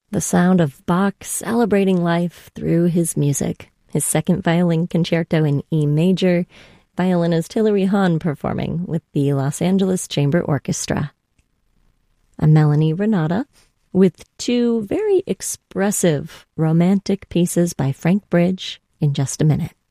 The sound of Bach celebrating life through his music. His second violin concerto in E major, violinist Hilary Hahn performing with the Los Angeles Chamber Orchestra. I'm Melanie Renata with two very expressive romantic pieces by Frank Bridge in just a minute.